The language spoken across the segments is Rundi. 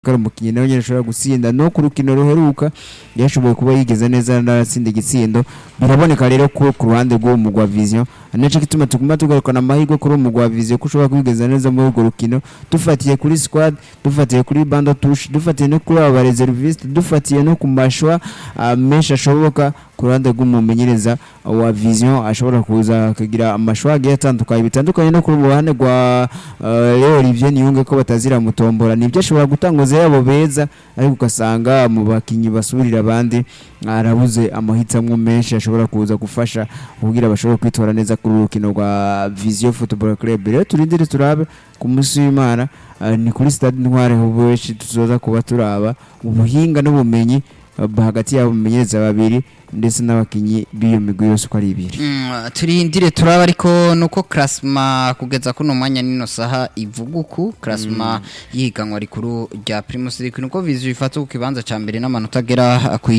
kari umukinnyi nawe nyine ashobora gutsinda no ku rukino ruheruka yashoboye kuba yigeze neza n'aratsinda igitsindo biraboneka rero ko ku ruhande rw'uwo mugwa Vision anace kituma tuguma tugarukana amahirwe kuri uwo mugwa Vision ko ushobora kwigeza neza muri urwo rukino dufatiye kuri squad dufatiye kuri bando touche dufatiye no kuri aba reserviste dufatiye no ku mashwa menshi ashoboka ku ruhande rw'umumenyereza wa Vision ashobora kuza kugira amashwa agiye atandukanye bitandukanye no ku ruhande rwa Leo Olivier Niyunge ko batazira mutombora nibyo ashobora gutanguza yabo beza ariko ugasanga mu bakinyi basubirira abandi arabuze amahitsamwe menshi ashobora kuza gufasha kugira bashobora kwitora neza ku rukino rwa Vision Football Club rero turindire turabe ku munsi w'Imana ni kuri Stade Ntware Hubeshi tuzoza kuba turaba ubuhinga n'ubumenyi hagati yabo mumenyereza babiri ndetse n'abakinyi biyo migwi yose ko ari ibiri turindire turaba ariko nuko classement kugeza kuno mwanya nino saha ivuguku classement yiganwa rikuru rya Primus League nuko Vision ifata ku kibanza ca mbere n'amanota agera ku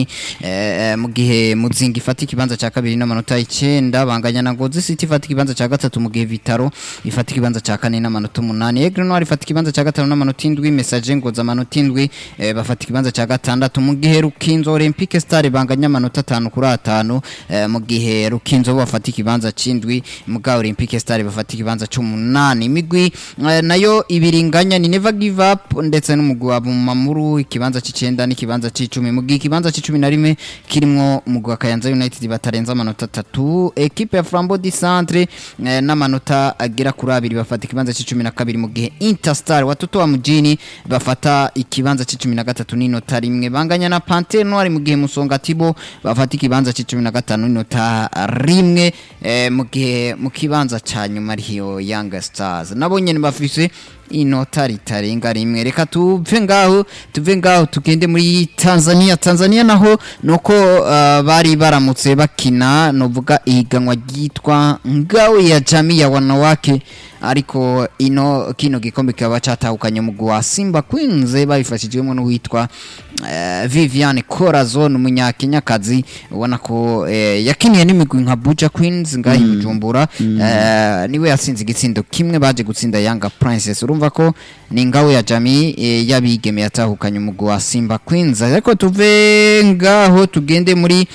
10 mu gihe Muzingi ifata ikibanza ca kabiri n'amanota 9 banganya na Ngozi City ifata ikibanza ca gatatu mu gihe Vitaro ifata ikibanza ca kane n'amanota 8 Aigle Noir ifata ikibanza ca gatanu n'amanota 7 Message Ngoza amanota 7 bafata ikibanza ca gatandatu mu gihe Rukinzo Olympique Star banganya amanota 5 kuri 5 mu gihe Rukinzo bafata ikibanza cindwi mu ga Olympique Star bafata ikibanza c'8 imigwi nayo ibiringanya ni Never Give Up ndetse n'umugwi wa Mamuru ikibanza c'9 n'ikibanza c'10 mu gihe ikibanza c'11 kirimwo umugwi wa Kayanza United batarenza amanota 3 equipe ya Flambeau du Centre n'amanota agera kuri 2 bafata ikibanza c'12 mu gihe Interstar watoto wa Mujini bafata ikibanza c'13 n'inota rimwe banganya na Panthère Noire mu gihe Musonga Tibo bafata ikibanza c'15 n'inota rimwe mu gihe mu kibanza ca nyuma ariyo Young Stars nabo nyene bafise inota ritarenga rimwe reka tuve ngaho tugende muri Tanzania naho nuko bari baramutse bakina novuga ihiganwa ryitwa Ngao ya Jamii ya wanawake ariko kino gikombe kaba catahukanye mu gwa Simba Queens babifashijwemo n'uwitwa Viviane Corazon umunyakenyakazi ubona ko yakiniye n'imigwi nka Buja Queens ngahi Bujumbura niwe yasinze igitsindo kimwe baje gutsinda Yanga Princess urumva ko ni Ngao ya Jamii yabigeme yatahukanye mu gwa Simba Queens ariko tuve ngaho tugende muri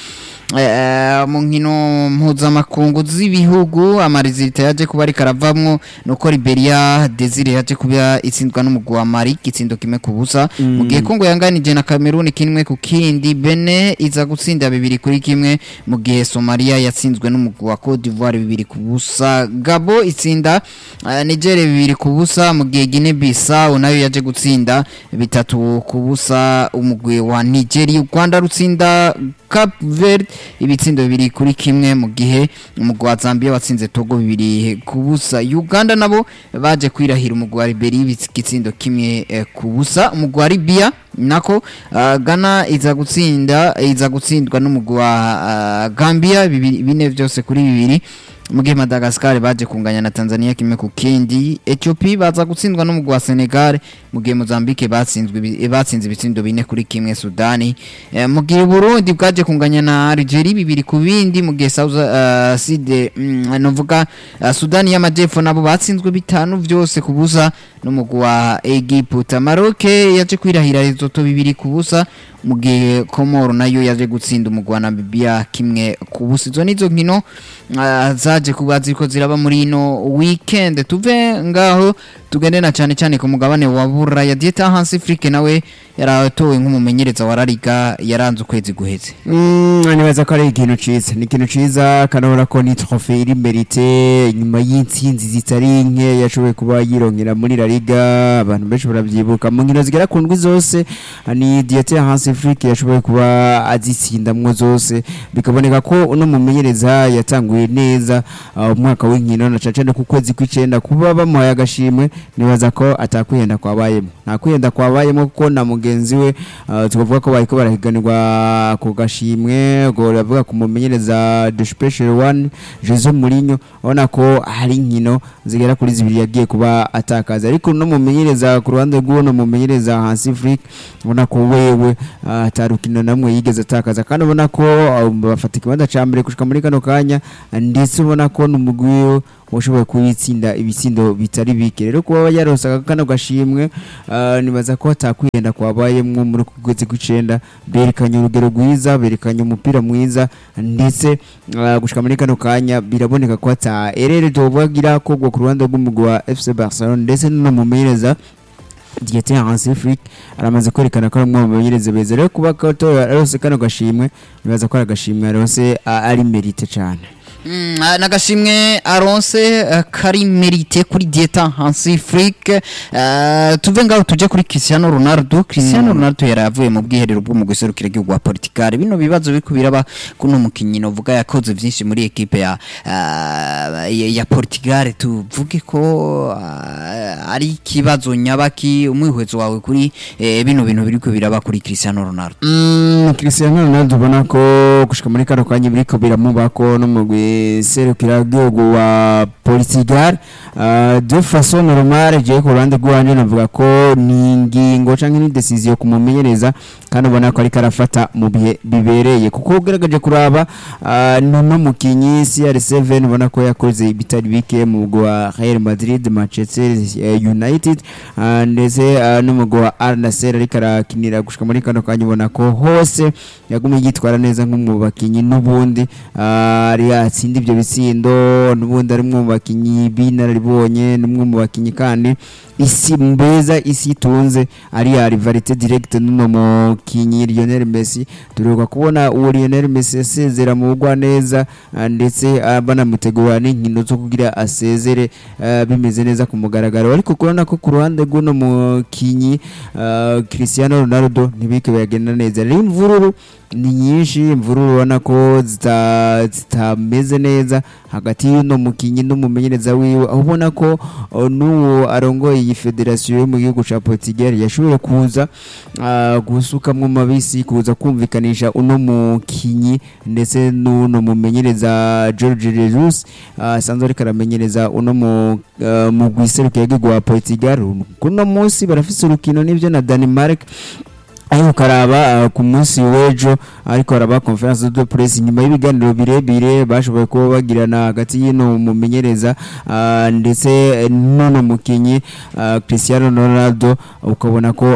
mu nkino mpuzamakungu z'ibihugu amarizita yaje kuba ari karavamwo nuko Liberia Desire yaje kuba itsindwa n'umugwi wa Mali itsindo kimwe ku busa mu gihe Kongo yanganije na Cameroon kimwe ku kindi Benin iza gutsinda 2-1 mu gihe Somalia yatsinzwe n'umugwi wa Cote d'Ivoire 2 ku busa Gabo itsinda Nigeria 2 ku busa mu gihe Guinea Bissau nayo yaje gutsinda 3 ku busa umugwi wa Nigeria Rwanda rutsinda Cape Verde ibitsindo 2-1 mu gihe umugwi wa Zambia watsinze Togo 2 ku busa Uganda nabo baje kwirahira umugwi wa Liberia ibitsindo kimwe ku busa umugwi wa Libya nako Ghana iza gutsindwa n'umugwi wa Gambia bine byose kuri 2 mu gihe Madagascar baje kunganya na Tanzania kimwe ku kindi Ethiopia baza gutsindwa n'umugwi wa Senegal mu gihe Mozambique batsinze ibitsindo 4-1 Sudani mu gihe Burundi bwaje kunganya na Algeria 2 ku bindi mu gihe novuga Sudani y'Amajepfo nabo batsinzwe 5 byose ku busa n'umugwi wa Egypt Maroc yaje kwirahira Lesotho 2 ku busa mu gihe Komoro nayo yaje gutsinda umugwi wa Namibia kimwe ku busa izo nizo nkino zaje kuba ziko ziraba muri ino weekend tuve ngaho tugende na cyane ku mugabane wa Buraya Dieta Hansi Afrique nawe yaratowe nk'umumenyereza wa La Liga yaranze ukwezi guheze nibaza ko ari ikintu ciza kanora ko ni trophée iri mérité nyuma y'intsinzi zitari nke yashoboye kuba yirongera muri La Liga abantu benshi baravyibuka mu nkino zigera ku ndwi zose ni Dieta Hansi Afrique yashoboye kuba azitsindamwo zose bikaboneka ko uno mumenyereza yatanguye neza umwaka w'inkino na cacane ku kwezi kw'icenda kuba bamuhaye agashimwe nibaza ko atakwihenda kwabayemo nta kwihenda kwabayemo kuko na mugenzi we tukavuga ko bariko barahiganirwa ku gashimwe ngo bavuga ku mumenyereza the special one Jose Mourinho ubona ko hari inkino zigera kuri 2 yagiye kuba atakaza ariko no mumenyereza ku ruhande rw'uno mumenyereza Hansi Afrique ubona ko wewe atarukino namwe yigeze atakaza kandi ubona ko bafata ikibanza ca mbere gushika muri kano kanya ndetse ubona ko n'umugwi washoboye kubitsinda ibitsindo bitari bike rero kuba yarosaga kano gashimwe nibaza ko atakwirenda kwabayemwo muri kugeze kw'icenda berekanye urugero rwiza berekanye umupira mwiza ndetse gushika muri kano kanya biraboneka ko ata erere tobagira ko ku ruhande rw'umugwi wa FC Barcelona ndetse no mu menyereza Diete Hansi-Flick aramaze kwerekana ko ari umwe mu banyereza beza rero kuba ko arose kano gashimwe nibaza ko ari agashimwe arose ari mérite cyane nagashimwe aronse kari mérité kuri Dieta Hansi-Flick tuve ngaho tuje kuri Cristiano Ronaldo yaravuye mu bwiherero bwo mu guserukira igihugu wa Portugal bino bibazo bikubiraba kuno mukinyi novuga yakoze byinshi muri equipe ya Portugal tuvuge ko ari kibazo nyabaki umwihwezo wawe kuri bino bintu biriko biraba kuri Cristiano Ronaldo Cristiano Ronaldo ubona ko gushika muri kano kanya biriko biramubako no mu serukira igihugu wa Portugal de façon normale je ku ruhande rwanje navuga ko ni ingingo canke ni decision kumumenyereza kandi ubona ko ari karafata mu bihe bibereye kuko ugaragaje kuraba no mukinyi CR7 ubona ko yakoze ibitari bike mu mugwi wa Real Madrid Manchester United ndetse no mugwi wa Al Nassr ariko arakinira gushika muri kano kanya ubona ko hose yagumye yitwara neza nk'umu bakinyi n'ubundi ari atsinda ibyo bitsindo n'ubundi ari mu bakinyi binararibonye n'umwe mu bakinyi kandi isi mbeza isi tunze ari ya rivalite direct n'uno mukinyi Lionel Messi turuka kubona uwo Lionel Messi asezera mu rugwa neza ndetse banamutegura n'inkino zo kugira asezere bimeze neza ku mugaragaro ariko kurana ko ku ruhande rw'uno mukinyi Cristiano Ronaldo ntibike bagenda neza rero imvururu ni nyinshi imvururu ubona ko zitameze neza hagati y'uno mukinyi n'umumenyereza wiwe aho ubona ko n'uwo arongoye iyi federasiyo yo mu gihugu ca Portugal yashoboye kuza gusukamwo mabisi kuza kumvikanisha uno mukinyi ndetse n'uno mumenyereza Jorge Jesus asanzwe ariko aramenyereza uno mu gwiserukira igihugu wa Portugal kuno munsi barafise urukino n'ivyo na Denmark aho karaba ku munsi w'ejo ariko araba conference de presse nyuma y'ibiganiro birebire bashoboye kuba bagirana hagati y'ino mumenyereza ndetse nono mukinyi Cristiano Ronaldo ukabona ko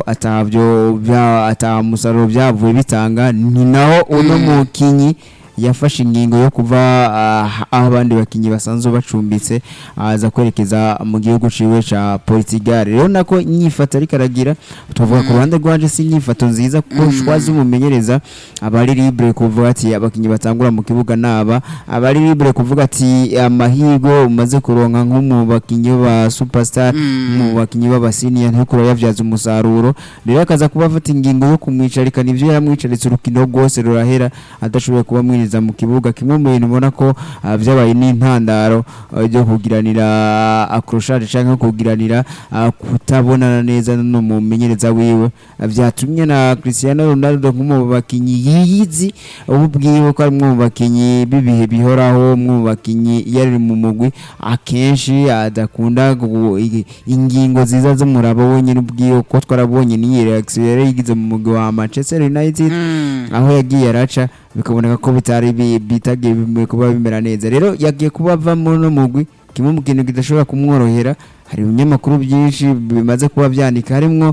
atamusaruro byavuye bitanga ni naho uno mukinyi yafashe ingingo yo kuva abandi bakinyi basanzwe bacumbitse aza kwerekeza mu gihugu ciwe ca Portugal rero nako nyifata ariko aragira tuvuga ku ruhande rwanje si nyifato nziza kuko shwazi umumenyereza abari libre kuvuga ati abakinyi batangura mu kibuga naba abari libre kuvuga ati amahigo umaze kuronka nko mu bakinyi ba superstar mu bakinyi baba senior ntiko yavyaza umusaruro rero akaza kuba afata ingingo yo kumwicarika nivyo yamwicaritse urukino rwose rurahera adashoboye kuba mu kibuga kimwe mu bintu ubona ko byabaye n'intandaro yo kugiranira accrochage canke kugiranira kutabonana neza no mu menyereza wiwe byatumye na Cristiano Ronaldo nk'umu bakinyi yiyizi ububwiwe ko ari mu bakinyi bibihe bihoraho mu bakinyi yari mu mugwi akenshi adakunda ingingo ziza zo murabo wonyine ubwiwe ko twarabonye ni reaction yari yigize mu mugwi wa Manchester United aho yagiye araca bikaboneka ko bitari bitagiye kuba bimera neza rero yagiye kuba ava muri no mugwi kimwe mu kintu kidashobora kumworohera hari ibinyamakuru byinshi bimaze kuba byandika harimo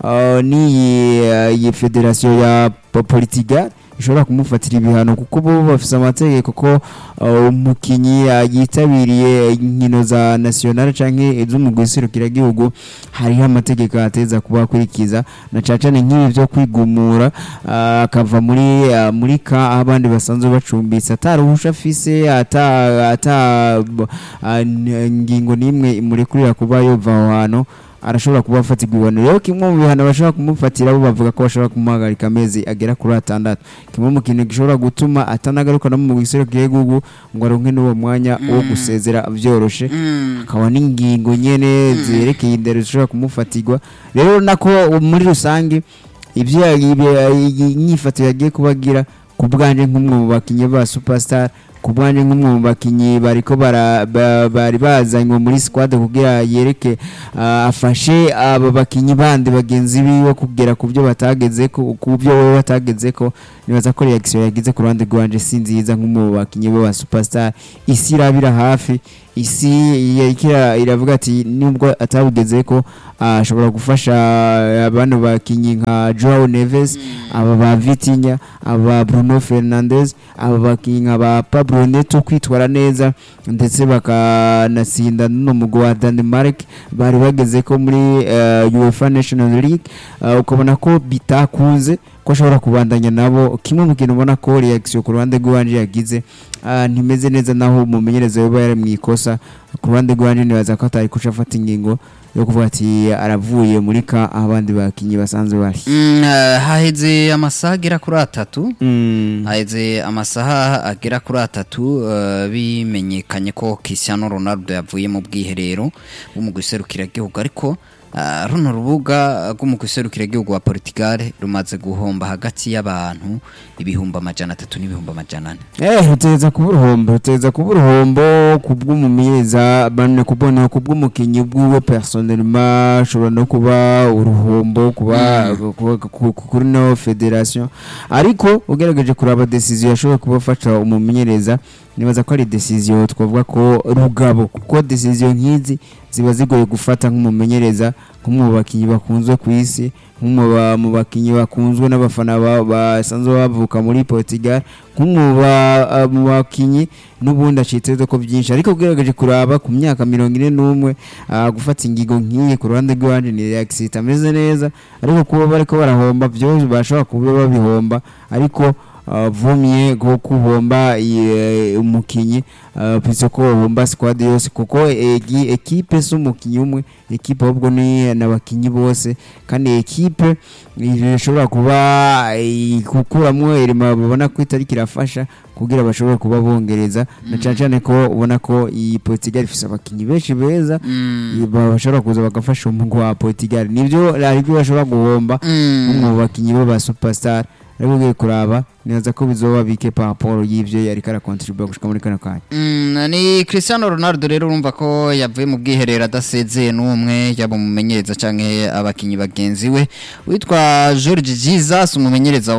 n'iyi federasiyo ya Portugal ishobora kumufatira ibihano kuko bo bafise amategeko ko umukinyi yitabiriye inkino za national canke iz'umugwi serukira gihugu hari amategeko ateza kuba kurikiza na cacane nk'ibi byo kwigumura akava muri ka abandi basanzwe bacumbitse ataruhusha afise ata ngingo nimwe imurekurira kuba yova aho hantu arashobora kuba afatirwa ibihano rero kimwe mu bihano bashobora kumufatira bo bavuga ko bashobora kumuhagarika amezi agera kuri 6 kimwe mu kintu gishobora gutuma atanagaruka no mu gisero gihugu ngo aronke n'uwo mwanya wo gusezera byoroshe akaba n'ingingo nyene zerekeye indero zishobora kumufatirwa rero nako muri rusange ibyo inyifato yagiye kubagira kubwanje nk'umwe mu bakinyi ba superstar kubwanje nk'umwe mu bakinyi bariko bari bazanywe muri squad kugira yereke afashe aba bakinyi bandi bagenzi biwe kugera ku byo batageze ku byo we batageze ko nibaza ko reaction yagize ku ruhande rwanje sinziza nk'umwe mu bakinyi ba superstar isi irabira hafi isi iravuga ati nubwo atabigeze ko ashobora gufasha abantu bakinyi nka Joao Neves aba ba Vitinha aba Bruno Fernandes aba bakinyi nka ba Pablo Neto kwitwara neza ndetse bakanasinda n'umugwi wa Denmark bari bageze ko muri UEFA National League ukabona ko bitakunze ko ashobora kubandanya nabo kimwe mu kintu ubona ko reaction ku ruhande rw'anje yagize ntimeze neza naho umumenyereza yoba yari mu ikosa ku ruhande rw'anje nibaza ko atari kuca afata ingingo yo kuvuga ati aravuye muri ka abandi bakinyi basanzwe bari haheze amasaha agera kuri 3 haheze amasaha agera kuri 3 bimenyekanye ko Cristiano Ronaldo yavuye mu bwiherero bw'umuguserukira gihugu ariko runo rubuga rw'umuguserukira gihugu wa Portugal rumaze guhomba hagati y'abantu ibihumbi 300 n'ibihumbi 400 ruteza kuba uruhombo kubw'umumenyereza bane kubona kubw'umukinyi bw'uwe personnellement ashobora no kuba uruhombo kuba kuri no federation ariko ugerageje kuraba decision yashobora kubafasha umumenyereza nibaza ko ari decision twavuga ko rugabo kuko decision nk'izi ziba zigoye gufata nk'umumenyereza nk'umubakinyi bakunzwe ku isi mu bakinyi bakunzwe n'abafana basanzwe bavuka muri Portugal mu bakinyi n'ubundi aciteze ko byinshi ariko ugerageje kuraba ku myaka 41 gufata ingigo nk'iyi ku ruhande rw'abandi ni reaction ameze neza ariko kuba bariko barahomba byo bashobora kuba babihomba ariko vumye go kuhomba umukinyi pise ko homba squad yose kuko equipe s'umukinyi umwe equipe ahubwo ni nabakinyi bose kandi equipe ishobora kuba kukuramwo irima babona ko itari kirafasha kugira bashobora kuba bongereza na cyane ko ubona ko iyi Portugal ifise abakinyi benshi beza bashobora kuza bagafasha umugwi wa Portugal nivyo aribyo bashobora guhomba mu bakinyi bo ba superstar rero kuraba neza ko bizoba bike par rapport y'ivyo yari kara contribute gushika muri kana kanya ni Cristiano Ronaldo rero urumva ko yavuye mu bwiherero adasezeye n'umwe yaba umumenyereza canke abakinyi bagenzi we witwa Jorge Jesus umumenyereza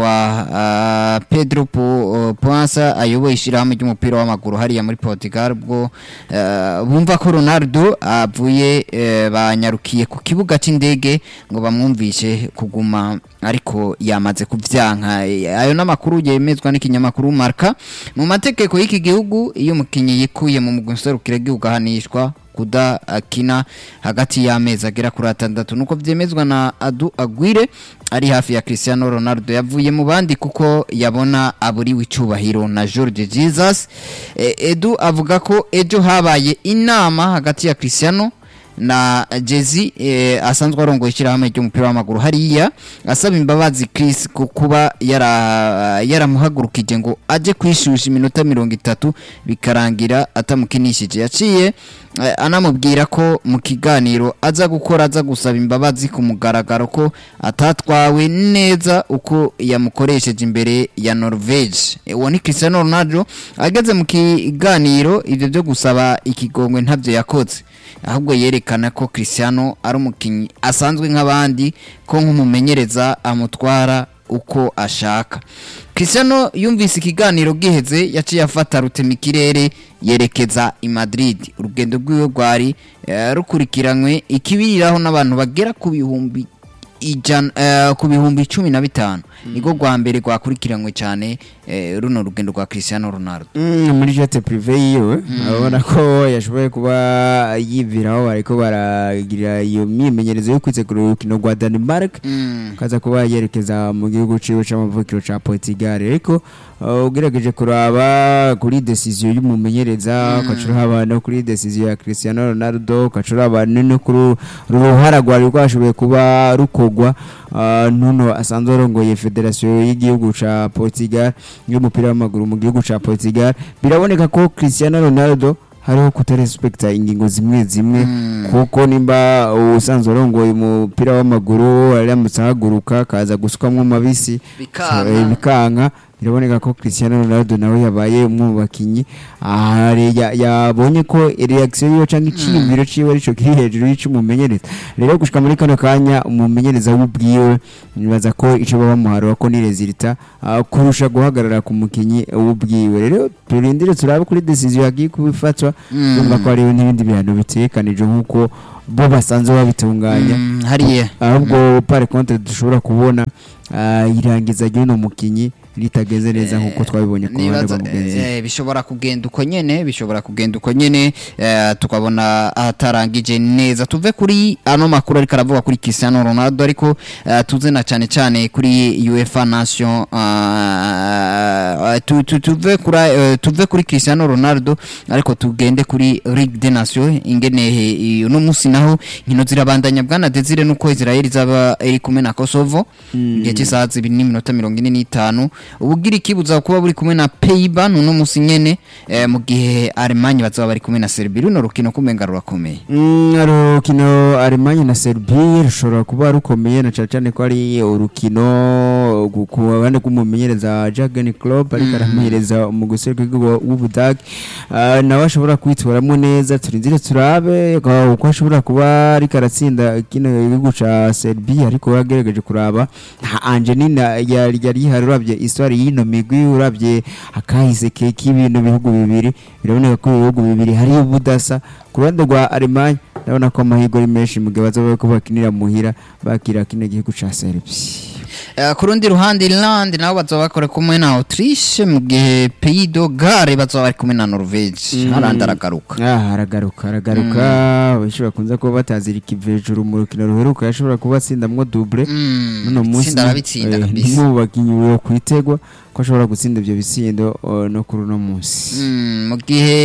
wa Pedro Poansa ayoboye ishirahamwe ry'umupira w'amaguru hariya muri Portugal bwo bumva ko Ronaldo avuye banyarukiye ku kibuga c'indege ngo bamwumvishe kuguma ariko yamaze kuvyanka ayo namakuru yemezwa n'ikinyamakuru Marca mu mategeko y'iki gihugu iyo umukinyi yikuye mu muguserukira gihugu ahanishwa kudakina hagati y'amezi agera kuri 6 nuko vyemezwa na Adu Aguirre ari hafi ya Cristiano Ronaldo yavuye mu bandi kuko yabona aburiwe icubahiro na Jorge Jesus Edu avuga ko ejo habaye inama hagati ya Cristiano na Jezi asanzwe arongoye ishirahamwe ry'umupira w'amaguru hariya asaba imbabazi Chris kuba yaramuhagurukije ngo aje kwishusha iminota 30 bikarangira atamukinishije yaciye anamubwira ko mu kiganiro aza gusaba imbabazi ku mugaragaro ko atatwawe neza uko yamukoresheje imbere ya Norvege uwo ni Cristiano Ronaldo ageze mu kiganiro ivyo byo gusaba ikigongwe ntavyo yakoze ahubwo yerekana ko Cristiano ari umukinyi asanzwe nk'abandi ko nk'umumenyereza amutwara uko ashaka Cristiano yumvise ikiganiro giheze yaciye afata rutemikirere yerekeza i Madrid urugendo rwiwe rwari rukurikiranywe ikibiriraho n'abantu bagera ku bihumbi 15 niko gwa mbere gwakurikiranywe cyane runo rugendo rwa Cristiano Ronaldo muri jet privé yiwe abona ko yashoboye kuba yiviraho ariko baragira iyo mimenyerezo yo kwitse ku rukino rwa Denmark kaza kuba yerekeza mu gihugu ciwe c'amavukiro ca Portugal ariko ugerageje kuraba kuri decision y'umumenyereza kacura abana kuri decision ya Cristiano Ronaldo kacura abana no kuri ruhara rwashoboye kuba rukogwa nuno asanzwe arongoye federation y'igihugu ca Portugal y'umupira w'amaguru mu gihugu ca Portugal biraboneka ko Cristiano Ronaldo hariho kutarespecta ingingo zimwe kuko nimba usanzwe arongoye umupira w'amaguru aramutse haguruka kaza gusukamwe mabisi bikanka biraboneka ko Cristiano Ronaldo nawe yabaye umwe mu bakinyi yabonye ko reaction yiwe canke iciyumviro ciwe arico kiri hejuru y'icumumenyereza rero gushika muri kano kanya umumenyereza w'ubwiwe nibaza ko ico bamuharura ko ni resultat kurusha guhagarara ku mukinyi w'ubwiwe rero turindire turabe kuri decision yagiye kubifatwa numva ko hariho n'ibindi bihano bitekanije nk'uko bo basanzwe babitunganya hariye ahubwo par contre dushobora kubona irangiza ry'uno mukinyi litageze neza nkuko twabibonye ku ruhande rwa mugenzi bishobora kugenda uko nyene tukabona atarangije neza tuve kuri ano makuru ariko aravuga kuri Cristiano Ronaldo ariko tuze na cyane kuri UEFA Nation tuve kuri Cristiano Ronaldo ariko tugende kuri Ligue des Nations ingene uno musi naho nkino zirabandanya bwana Desire nuko Israel zaba iri kumwe na Kosovo igihe cy'isaha 2:45 ubugira ikibuza kuba buri kumwe na Pays-Bas no musi nyene mu gihe Allemagne bazaba bari kumwe na Serbia runo rukino kumenga rurakomeye rukino Allemagne na Serbia rushobora kuba rukomeye na cyane ko ari urukino ku bande kumumenyereza Jürgen Klopp ariko aramuhereza mu guserwa w'Ubudage nawe ashobora kwitwaramo neza turindire turabe uko ashobora kuba ari karatsinda kino igihugu ca Serbia ariko yagerageje kuraba Angelina yari harurabye histoire y'ino migwi urabye akahise keki ibintu bihugu bibiri biraboneka ko ibihugu bibiri hari ubudasa ku ruhande rwa Allemagne ndabona ko amahirwe ari menshi mu gihe bazoba ko bakinira muhira bakira kino gihugu ca Serbia ku rundi ruhande Irland nabo bazoba bakora kumwe na Autriche mu gihe Pays de Galles bazoba bari kumwe na Norvège harandi aragaruka bishobora kunza kuba batazirika ivejuru mu rukino ruheruka yashobora kuba atsindamwo double none munsi ndabitsinda kabisa mu bakinyi wo kwitegwa ko ashobora gutsinda ibyo bisindo no kuri uno munsi mu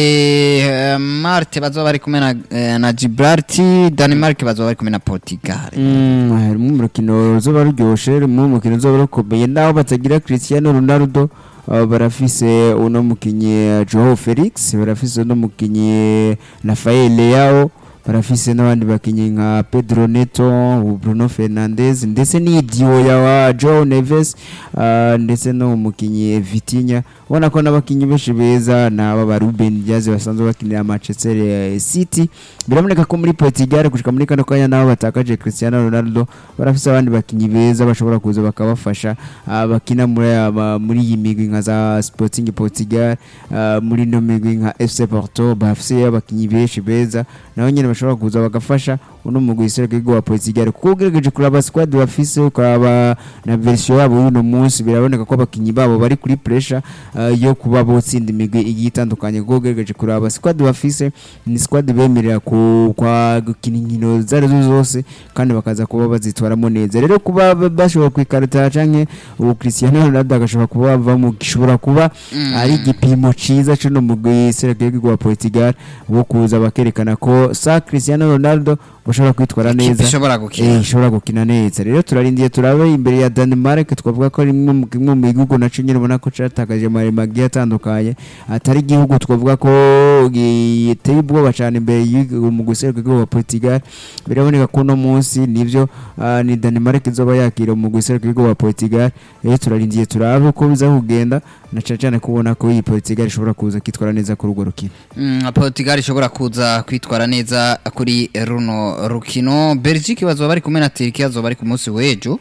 gihe Marte bazoba bari kumwe na Gibraltar Denmark bazoba bari kumwe na Portugal mu rukino ruzoba ruryoshe mu mukino uzoba rukomeye naho batagira Cristiano Ronaldo barafise uno mukinyi Joao Felix barafise uno mukinyi Rafael Leao barafise n'abandi bakinyi nka Pedro Neto Bruno Fernandes ndetse n'idio ya Joao Neves ndetse no mukinyi Vitinha ubona ko n'abakinyi benshi beza n'aba ba Ruben Dias basanzwe bakinira Manchester City biraboneka ko muri Portugal gushika muri kano kanya nabo batakaje Cristiano Ronaldo barafise abandi bakinyi beza bashobora kuza bakabafasha bakina muri iyi migwi nka za Sporting Portugal muri no migwi nka FC Porto bafise abakinyi benshi beza naho nyine bashobora kuza bagafasha uno mugwi iserukiro wa Portugal kuko ugerageje kuraba squad bafise ukaba na version yabo y'uno munsi biraboneka ko abakinyi babo bari kuri pressure yo kuba botsinda imigwi igitandukanye kuko ugerageje kuraba squad bafise ni squad bemerera kwa gukina inkino zarizo zose kandi bakaza kuba bazitwaramo neza rero kuba bashobora kwikarata canke ubu Cristiano Ronaldo agashobora kuba bava mu gishobora kuba ari igipimo ciza cyo no mugwi iserukiro wa Portugal wo kuza bakerekana ko Cristiano Ronaldo bashobora kwitwara neza ishobora gukina neza rero turarindiye turabe imbere ya Denmark twavuga ko ari mu gihugu naco nyine ubona ko catakaje magi atandukanye atari igihugu twavuga ko giteye ubwoba cyane imbere mu guserukira wa Portugal biraboneka ko no munsi nivyo ni Denmark izoba yakira mu guserukira wa Portugal rero turarindiye turabe ko biza kugenda na cyane kubona ko iyi Portugal ishobora kuza kwitwara neza kuri urwo rukino Portugal ishobora kuza kwitwara neza kuri runo rukino Belgique bazoba bari kumwe na Turkiya bazoba bari ku munsi w'ejo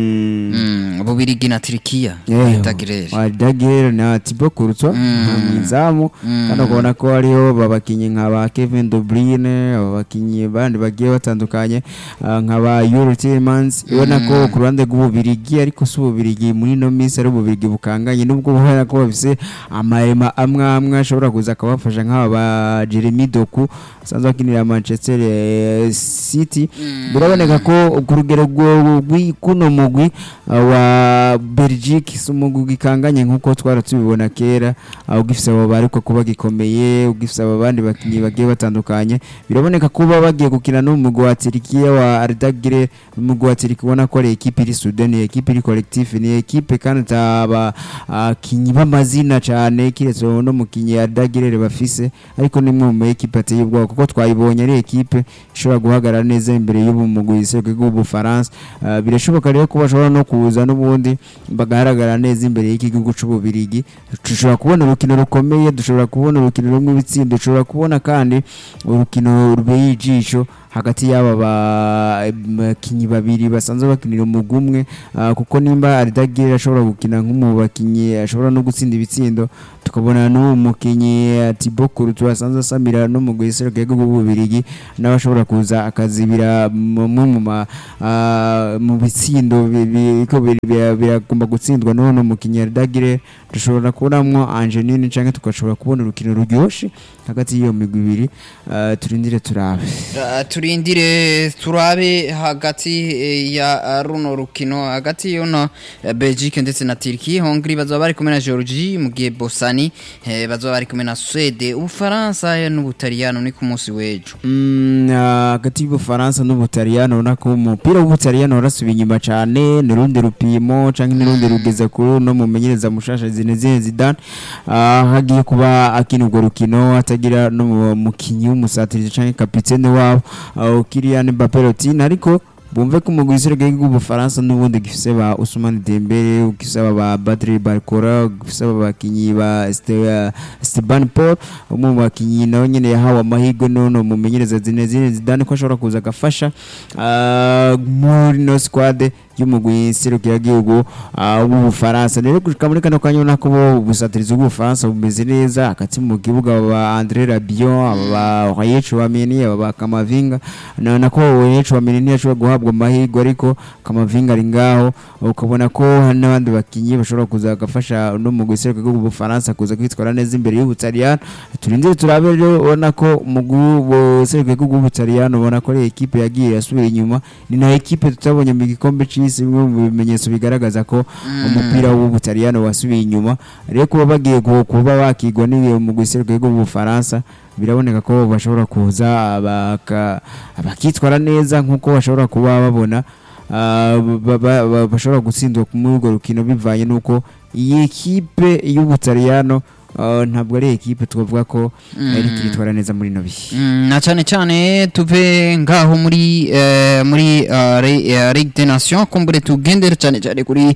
Bubirigi na Turkiya Daguerre na Thibaut Courtois mwizamu kandi ubona ko hariho babakinyi nka ba Kevin De Bruyne abakinyi bandi bagiye batandukanye nka ba Yuri Tielemans ubona ko ku ruhande rw'Ububirigi ariko si Ububirigi muri no minsi ari Ububirigi bukanganye nubwo buhera ko bafise amahema amwe ashobora kuza akabafasha nk'aba ba Jeremy Doku asanzwe akinira Manchester City biraboneka ko ku rugero kuno mugwi wa Belgique umugwi gikanganye nkuko twara tubibona kera ugifise abo bariko kuba gikomeye ugifise abandi bakinyi bagiye batandukanye biraboneka kuba bagiye gukina no mugwi wa Turkiya wa Arda Güler umugwi wa Turkiya ubona ko ari equipe iri Sudan equipe iri collectif ni equipe kandi taba kinyi b'amazina cyane kiretse no mukinyi Arda Güler bafise ariko ni mu equipe ateye ubwo kuko twayibonye ari equipe ishobora guhagarara neza imbere y'ubu mugwi iserukiro bw'u Bufaransa birashoboka rero ko bashobora no kuza n'ubundi n'ubundi bagaragara neza imbere y'igihugu c'Ububirigi dushobora kubona urukino rukomeye dushobora kubona urukino rumwe ibitsindo dushobora kubona kandi urukino rubeye ijisho hagati y'aba bakinyi babiri basanzwe bakinira umugwi umwe kuko nimba Ardagire ashobora gukina nk'umubakinyi ashobora no gutsinda ibitsindo tukabona n'uwo mukinyi Thibaut Courtois asanzwe asamira no mu guserukira igihugu c'Ububirigi n'abashobora kuza akazibira mu bitsindo biragomba gutsindwa n'uwo mukinyi Ardagire dushobora kubonamwo Angeline canke tukashobora kubona urukino ruryoshe hagati y'iyo migwi ibiri turindire turabe hagati ya runo rukino hagati y'uno Belgique ndetse na Turkey. Hongrie bazoba bari kumwe na Georgie mu gihe Bosani bazoba bari kumwe na Suède. Ufaransa n'Ubutaliyano ni ku munsi w'ejo hagati y'Ubufaransa n'Ubutaliyano ubona ko umupira w'Ubutaliyano warasubiye inyuma cyane n'urundi rupimo canke n'urundi rugeza kuri no mumenyereza mushasha Zinedine Zidane hagiye kuba akina urwo rukino atagira no mukinyi w'umusatirizi canke kapitene wabo Kylian Mbappé ariko bumve ko umugwi w'igihugu w'Ubufaransa n'ubundi gifise ba Ousmane Dembele gifise ba Badri Barcola gifise abakinyi ba Esteban Paul mu bakinyi nawe nyene yahawe amahirwe none mumenyereza Zinedine Zidane ko ashobora kuza agafasha muri no squad y'umugwi w'igihugu w'Ubufaransa rero gushika muri kano kanya nako ubusatirizi bw'Ubufaransa bumeze neza akati mu kibuga ba André Rabiot ba Royer Chouameni ba Kamavinga nako Royer Chouameni yashobora guhabwa amahirwe ariko Kamavinga ari ngaho ukabona ko n'abandi bakinyi bashobora kuza gafasha no mu guserukira igihugu w'Ubufaransa kuza kwitwara neza imbere y'Ubutaliyano turindire turabe rero ubona ko umugwi w'userukira igihugu w'Ubutaliyano ubona ko ari equipe yagiye yasubiye inyuma ni na equipe tutabonye mu gikombe c'isi bimwe mu bimenyetso bigaragaza ko umupira w'Ubutaliyano wasubiye inyuma rero kuba bagiye kuba bakigwa n'iyo mu guserukira igihugu w'Ubufaransa biraboneka ko bashobora kuza abakitwara neza nkuko bashobora kuba babona bashobora gutsindwa ku murwo rukino bivanye nuko iyi equipe y'Ubutaliyano ntabwo ari equipe twavuga ko ari kitwara neza muri no bihe na cyane tuve ngaho muri Ligue des Nations kumbure tugendera cyane kuri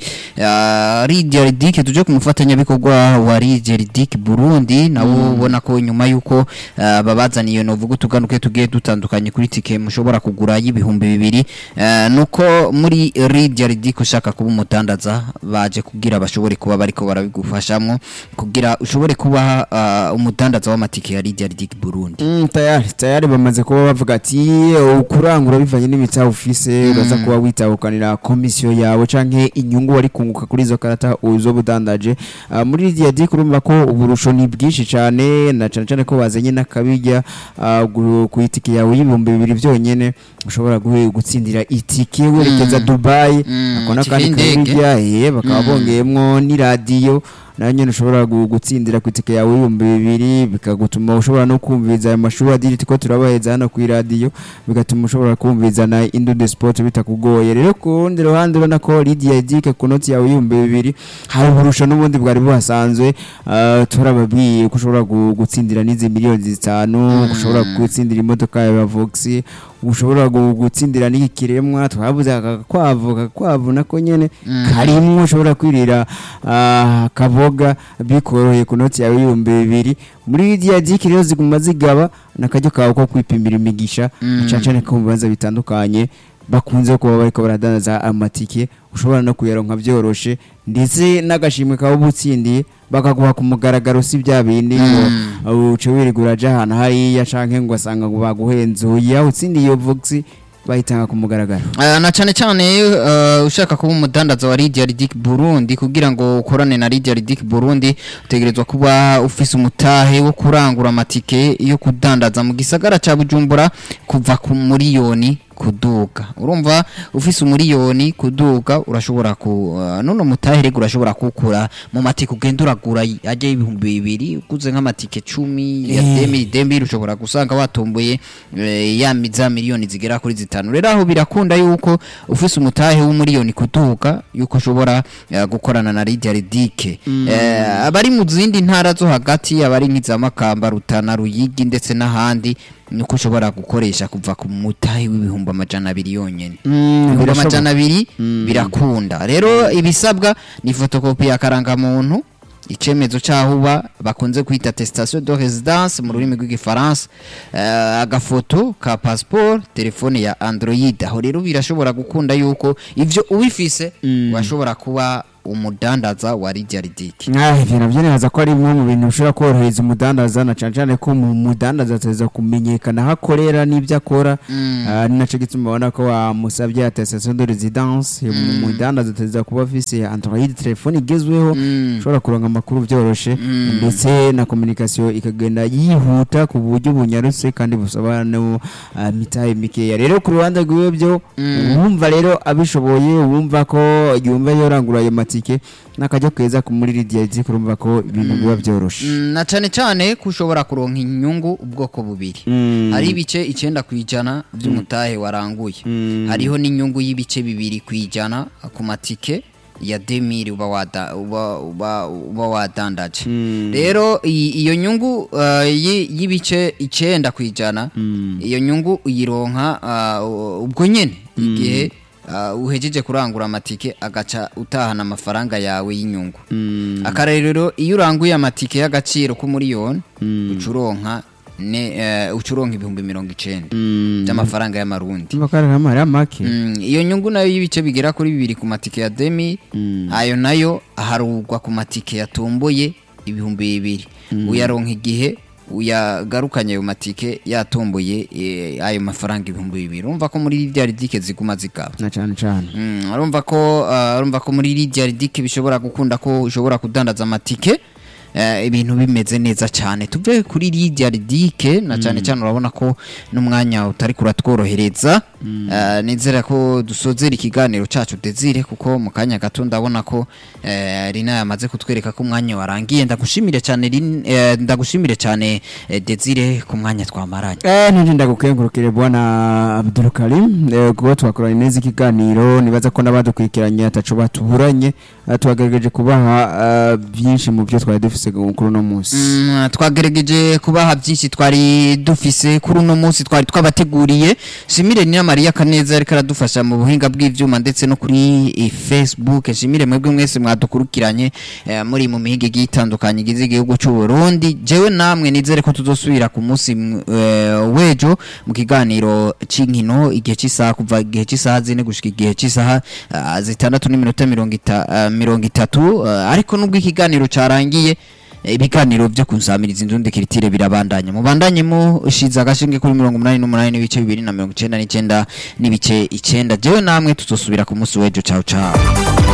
Ligue tuje kumufatanya bikorwa wa Ligue Burundi nabo ubona ko nyuma yuko babazaniye no vuga tuganuke tugiye dutandukanye kuri tike mushobora kugura y'ibihumbi 2 nuko muri Ligue ushaka kuba umutandaza baje kugira bashobore kuba bariko barabigufashamo kugira ushobore kuba umutandaza w'amatike ya Ligue Burundi tayari bamaze kuba bavuga ati ukurangura bivanye n'ibitsa ufise uraza kuba witabukanira komisiyo yawe canke inyungu wari kunguka kuri izo karata uzo budandaje muri Ligue urumva ko uburusho ni bwinshi cyane na cyane ko bazanye n'akabijya ku itike yawe y'ibihumbi 2 byonyene ushobora gutsindira itike werekeza Dubai akona kandi kabijya bakaba bongeyemwo ni radio nanyo ushobora gutsindira ku itike yawe y'ibihumbi 2 bikagutuma ushobora no kumviza ayo mashuri adiriti ko turabaheza hano ku radio bigatuma ushobora kumviza na Indonde Sport bitakugoye rero ku rundi ruhande urabona ko Ligue ku noti yawe y'ibihumbi 2 hari uburusho n'ubundi bwari buhasanzwe turababwiye ko ushobora gutsindira n'izi miliyoni 5 ushobora gutsindira imodoka ya Vox ushobora gutsindira n'ikiremwa twabuze akakwavu nako nyene karimwe ushobora kwirira kaboga bikoroye ku noti yawe y'ibihumbi 2 muri Ligue rero ziguma zigaba nakajyo kawe ko kwipimira imigisha cyane ko mubanza bitandukanye bakunze kuba bariko baradandaza amatike ushobora no kuyaronka byoroshe ndetse n'agashimwe kawe butsindiye bakaguha ku mugaragaro si bya bindi ngo uce wirigura jahana hariya canke ngo asanga ngo baguhenzuye utsindiye iyo Vox bahitanga ku mugaragaro na cyane ushaka kuba umudandaza wa Ligue Burundi kugira ngo ukorane na Ligue Burundi utegerezwa kuba ufise umutahe wo kurangura amatike yo kudandaza mu gisagara ca Bujumbura kuva ku miliyoni kuduga urumva ufise umuriyoni kuduga urashobora none mutahere urashobora kukura mu matike ugenda uragura aje ibihumbi 2 ukuze nk'amatike 10 ya demi ushobora gusanga watomboye ya miza miliyoni zigera kuri 5 rero aho birakunda yuko ufise umutahe w'umuriyoni kuduga yuko ushobora gukorana na Ligue abari mu zindi ntara zo hagati abari nk'izamakamba Rutana Ruyigi ndetse n'ahandi nuko ushobora gukoresha kuva ku mutahe w'ibihumbi 200 yonyene ibihumbi 200 birakunda rero ibisabwa ni fotokopi ya karangamuntu icemezo cahuba bakunze kwita attestation de résidence mu rurimi rw'igifaransa agafoto ka passeport telefone ya Android aho rero birashobora gukunda yuko ivyo ubifise washobora kuba umudandaza wa Lidiaridike. Ivyo navyo neza ko ari bimwe mu bintu bishobora korohereza umudandaza na cyane ko mu mudandaza ateza kumenyekana hakorera n'ibyo akora ni naco gituma ubona ko wamusabye attestation de résidence mu mudandaza ateza kuba afise Android telefone igezweho ushobora kuronka amakuru byoroshe ndetse na communication ikagenda yihuta ku buryo bunyarutse kandi busaba no mitaye mikeya rero ku ruhande rw'ibyo wumva rero abishoboye wumva ko yumva yorangura ayo nakajya kweza ku muri Lidiaridike kurumva ko ibintu biba byoroshe na cyane kushobora kuronka inyungu ubwoko bubiri hari ibice 9% by'umutahe waranguye hariho n'inyungu y'ibice 2% ku matike ya 2000 uba wadandaje rero iyo nyungu y'ibice 9% iyo nyungu uyironka ubwo nyene igihe uhejeje kurangura amatike agaca utahana amafaranga yawe y'inyungu akarerero iyo uranguye amatike y'agaciro ku miliyoni ucuronka ibihumbi 90 by'amafaranga y'amarundi iyo nyungu nayo y'ibice bigera kuri 2 ku matike ya demi ayo nayo aharugwa ku matike yatomboye ibihumbi 2 uyaronka igihe uyagarukanye ayo matike yatomboye ayo mafaranga ibihumbi 2 urumva ko muri Lidiaridike ziguma zigaba na cyane urumva ko muri Lidiaridike bishobora gukunda ko ushobora kudandaza amatike ibintu bimeze neza cyane tuve kuri Lidiaridike na cyane urabona ko n'umwanya utari kuratworohereza nizera ko dusozera ikiganiro cacu Desire kuko mu kanya gato ndabona ko Rina yamaze kutwereka ko umwanya warangiye ndagushimire cyane Desire ku mwanya twamaranye nije ndagukengurukire bwana Abdul Karim kuko twakoranye neza ikiganiro nibaza ko nabadukurikiranye ataco batuburanye twagerageje kubaha byinshi mu byo twari dufise kuri no munsi twagerageje kubaha byinshi twari dufise kuri no munsi twari twabateguriye Shimire ni Maria Kaneza ariko aradufasha mu buhinga bw'ivyuma ndetse no kuri Facebook Shimire mwebwe mwese mwadukurikiranye muri mu mihige gitandukanye gize igihugu cy'u Burundi jewe namwe nizere ko tuzosubira ku munsi wejo mu kiganiro c'inkino igihe cy'isaha kuva igihe cy'isaha 4 gushika igihe cy'isaha 6:30 ariko nubwo ikiganiro carangiye ibiganiro byo kunsamiriza inzundi kiritire birabandanya mubandanye mu ushiza agashinge kuri 88 n'ibice 2 na 99 n'ibice 9 jewe namwe tuzosubira ku munsi wejo ciao